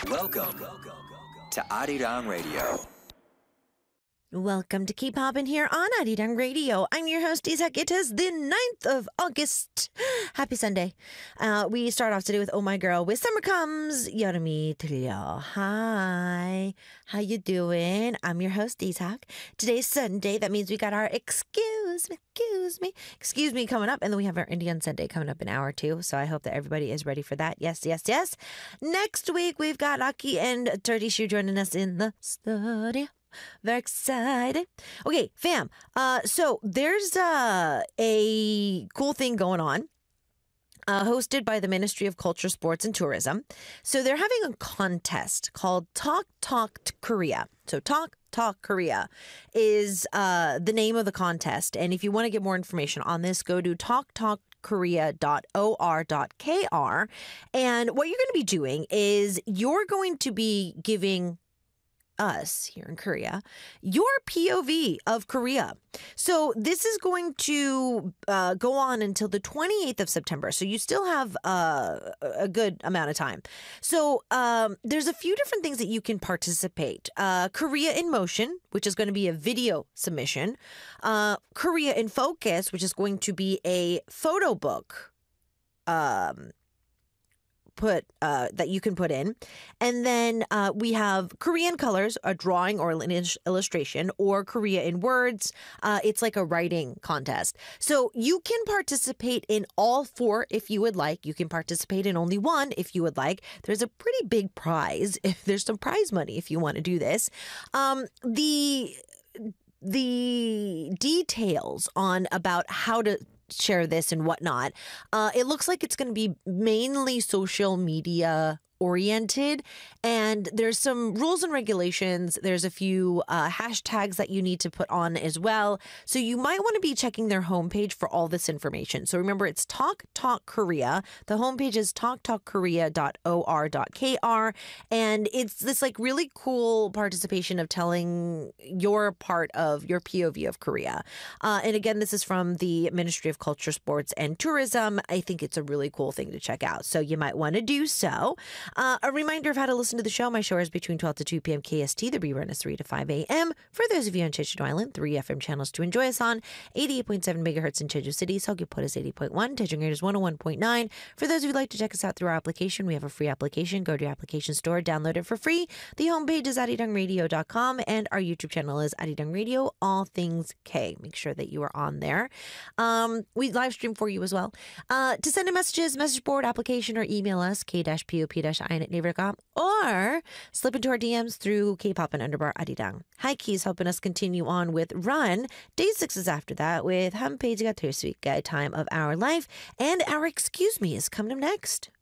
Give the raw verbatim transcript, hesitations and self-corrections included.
Welcome to Arirang Radio. Welcome to Keep Hoppin' here on Arirang Radio. I'm your host, Isak. It is the ninth of August. Happy Sunday. Uh, we start off today with Oh My Girl with Summer Comes, Yorumi Trillo. Hi. How you doing? I'm your host, Isak. Today's Sunday. That means we got our excuse me, excuse me, excuse me coming up. And then we have our Indian Sunday coming up in hour two. So I hope that everybody is ready for that. Yes, yes, yes. Next week, we've got Aki and Dirty Shoe joining us in the studio. Very excited. Okay, fam. Uh, so there's uh, a cool thing going on. Uh, hosted by the Ministry of Culture, Sports and Tourism. So they're having a contest called Talk Talk to Korea. So Talk Talk Korea is uh, the name of the contest. And if you want to get more information on this, go to talk talk korea dot o r dot k r. And what you're going to be doing is you're going to be giving us here in Korea your P O V of Korea. So this is going to uh, go on until the twenty-eighth of September. So you still have uh, a good amount of time. So um, there's a few different things that you can participate. Uh, Korea in Motion, which is going to be a video submission. Uh, Korea in Focus, which is going to be a photo book um put uh, that you can put in. And then uh, we have Korean Colors, a drawing or an illustration, or Korea in Words. Uh, it's like a writing contest. So you can participate in all four if you would like. You can participate in only one if you would like. There's a pretty big prize. If there's some prize money if you want to do this. Um, the the details on about how to share this and whatnot. Uh, it looks like it's going to be mainly social media oriented, and there's some rules and regulations. There's a few uh, hashtags that you need to put on as well. So you might want to be checking their homepage for all this information. So remember, it's Talk Talk Korea. The homepage is talk talk korea dot o r dot k r, and it's this like really cool participation of telling your part of your P O V of Korea. Uh, and again, this is from the Ministry of Culture, Sports and Tourism. I think it's a really cool thing to check out. So you might want to do so. Uh, a reminder of how to listen to the show. My show is between twelve to two p.m. K S T. The rerun is three to five a.m. For those of you on Jeju Island, three F M channels to enjoy us on. eighty-eight point seven megahertz in Jeju City. Seogwipo is eighty point one. Daejeon is one oh one point nine. For those of you who'd like to check us out through our application, we have a free application. Go to your application store, download it for free. The homepage is arirang radio dot com, and our YouTube channel is Arirang Radio, all things K. Make sure that you are on there. Um, we live stream for you as well. Uh, to send in messages, message board, application, or email us, k-pop-in at naver dot com, or slip into our D Ms through K-pop and underbar Arirang. Hi Keys helping us continue on with Run. Day six is after that with 한 페이지가 될 수 있게 time of our life, and our excuse me is coming up next.